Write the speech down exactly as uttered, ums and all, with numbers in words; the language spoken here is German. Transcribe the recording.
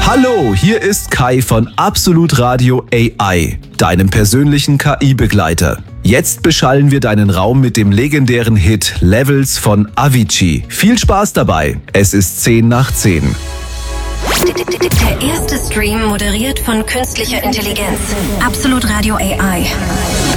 Hallo, hier ist Kai von Absolut Radio A I, deinem persönlichen K I-Begleiter. Jetzt beschallen wir deinen Raum mit dem legendären Hit Levels von Avicii. Viel Spaß dabei, es ist zehn nach zehn. Der erste Stream moderiert von künstlicher Intelligenz. Absolut Radio A I.